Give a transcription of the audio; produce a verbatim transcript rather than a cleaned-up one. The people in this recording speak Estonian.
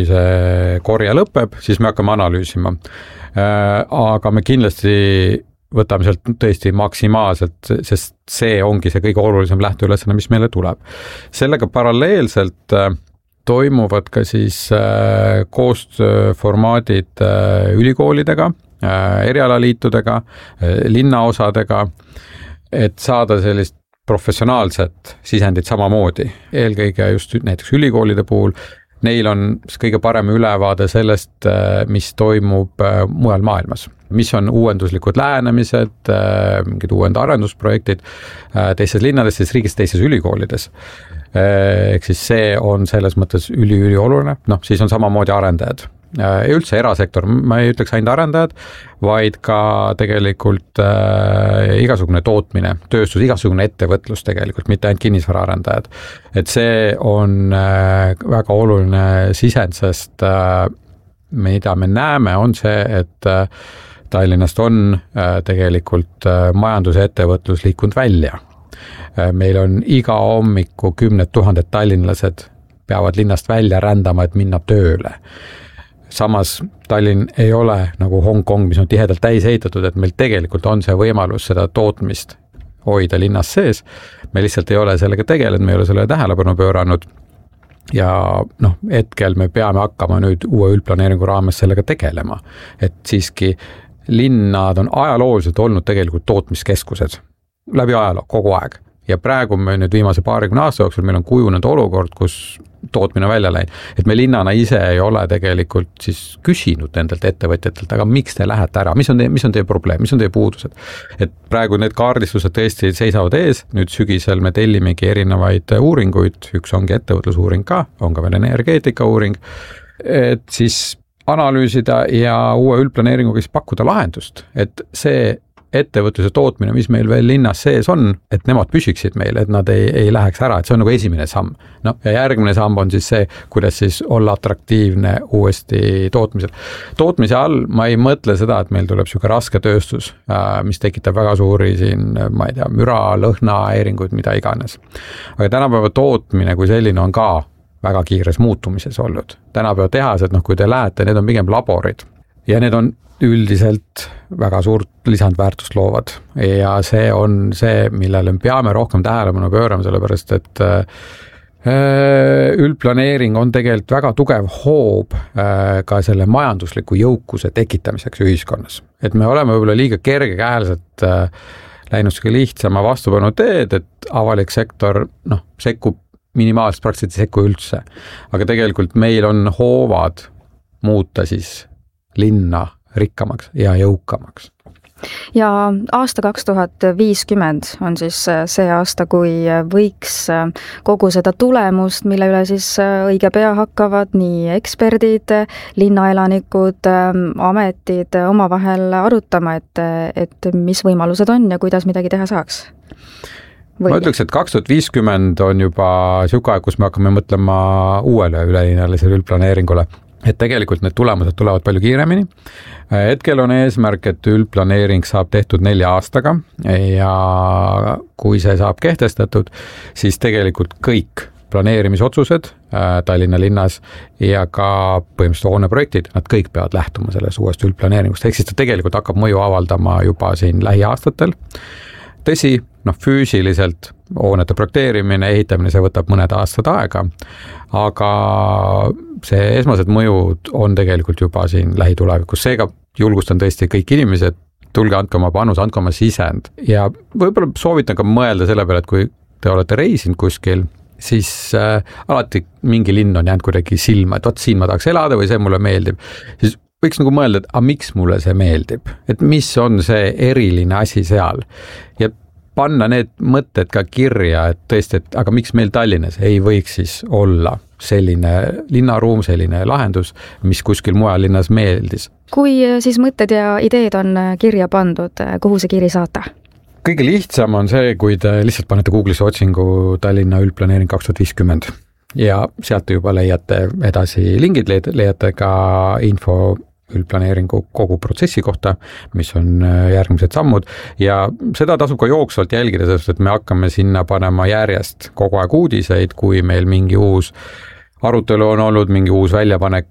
see korje lõpeb, siis me hakkame analüüsima. Aga me kindlasti võtame sealt tõesti maksimaalselt, sest see ongi see kõige olulisem lähteülesanne, mis meile tuleb. Sellega paralleelselt toimuvad ka siis koostööformaadid ülikoolidega, erialaliitudega, linnaosadega, et saada sellist professionaalset sisendit samamoodi. Eelkõige just näiteks ülikoolide puhul, neil on kõige parem ülevaade sellest, mis toimub mujal maailmas. Mis on uuenduslikud lähenemised, mingid uuend arendusprojektid teistes linnades, teistes riigis, teistes ülikoolides. Ehk siis see on selles mõttes üli-üli oluline. No, siis on samamoodi arendajad. Ja üldse erasektor, ma ei ütleks ainult arendajad, vaid ka tegelikult äh, igasugune tootmine, tööstus, igasugune ettevõtlus tegelikult, mitte ainult kinnisvara arendajad. Et see on äh, väga oluline sisend, sest äh, mida me näeme on see, et äh, Tallinnast on äh, tegelikult äh, majandus- ja ettevõtlus liikunud välja. Äh, meil on iga hommiku kümned tuhanded tallinlased peavad linnast välja rändama, et minna tööle. Samas Tallinn ei ole nagu Hong Kong, mis on tihedalt täis ehitatud, et meil tegelikult on see võimalus seda tootmist hoida linnas sees. Me lihtsalt ei ole sellega tegelenud, me ei ole selle tähelepanu pööranud ja noh, hetkel me peame hakkama nüüd uue üldplaneeringu raames sellega tegelema. Et siiski linnad on ajalooliselt olnud tegelikult tootmiskeskused läbi ajaloo kogu aeg. Ja praegu me nüüd viimase paarikümne aasta jooksul meil on kujunenud olukord, kus tootmine välja läinud. Et me linnana ise ei ole tegelikult siis küsinud nendelt ettevõtjatelt, aga miks te lähete ära, mis on teie, mis on teie probleem, mis on teie puudused. Et praegu need kaardistused tõesti seisavad ees, nüüd sügisel me tellimegi erinevaid uuringuid, üks ongi ettevõtlusuuring ka, on ka veel energeetika uuring, et siis analüüsida ja uue üldplaneeringuga siis pakkuda lahendust, et see ettevõtluse tootmine, mis meil veel linnas sees on, et nemad püsiksid meil, et nad ei, ei läheks ära, et see on nagu esimene samm. No, ja järgmine samm on siis see, kuidas siis olla atraktiivne uuesti tootmisel. Tootmise all ma ei mõtle seda, et meil tuleb siuke raske tööstus, mis tekitab väga suuri siin, ma ei tea, müra, lõhna, häiringuid, mida iganes. Aga tänapäeva tootmine kui selline on ka väga kiires muutumises olnud. Tänapäeva tehased, noh, kui te lähete, need on pigem laborid ja need on üldiselt väga suurt lisandväärtust loovad ja see on see, millele peame rohkem tähelepanu pöörama, sellepärast et üldplaneering on tegelikult väga tugev hoob ka selle majandusliku jõukuse tekitamiseks ühiskonnas. Et me oleme võib-olla liiga kergekäeliselt läinud siuke lihtsama vastupanu teed, et avalik sektor noh, sekkub minimaalselt, praktiliselt sekku üldse. Aga tegelikult meil on hoovad muuta siis linna rikkamaks ja jõukamaks. Ja aasta kaks tuhat viiskümmend on siis see aasta, kui võiks kogu seda tulemust, mille üle siis õige pea hakkavad nii eksperdid, linnaelanikud, ametid omavahel arutama, et, et mis võimalused on ja kuidas midagi teha saaks. Või? Ma ütleks, et kaks tuhat viiskümmend on juba siuke aeg, kus me hakkame mõtlema uuele ülelinnalisele üldplaneeringule. Et tegelikult need tulemused tulevad palju kiiremini. Hetkel on eesmärk, et üldplaneering saab tehtud nelja aastaga ja kui see saab kehtestatud, siis tegelikult kõik planeerimisotsused Tallinna linnas ja ka põhimõtteliselt hooneprojektid, nad kõik peavad lähtuma sellest uuest üldplaneeringust. Ehk siis ta tegelikult hakkab mõju avaldama juba siin lähiaastatel. Tõsi, noh, füüsiliselt hoonete projekteerimine, ehitamine, see võtab mõned aastad aega, aga see esmased mõjud on tegelikult juba siin lähitulevikus. Seega julgustan tõesti kõik inimesed, tulge andke oma panus, andke oma sisend ja võib-olla soovitan ka mõelda selle peale, et kui te olete reisinud kuskil, siis äh, alati mingi linn on jäänud kuidagi silma, et võt siin ma tahaks elada või see mulle meeldib. Siis võiks nagu mõelda, et a, miks mulle see meeldib, et mis on see eriline asi seal ja panna need mõtted ka kirja, et tõesti, et aga miks meil Tallinnas ei võiks siis olla selline linnaruum, selline lahendus, mis kuskil mujal linnas meeldis. Kui siis mõtted ja ideed on kirja pandud, kuhu see kiri saata? Kõige lihtsam on see, kui te lihtsalt panete Google'isse otsingu Tallinna üldplaneering kaks tuhat viiskümmend ja sealt juba leiate edasi lingid, leiate ka info üldplaneeringu kogu protsessi kohta, mis on järgmised sammud ja seda tasub ka jooksvalt jälgida, sest et me hakkame sinna panema järjest kogu aeg uudiseid, kui meil mingi uus arutelu on olnud, mingi uus väljapanek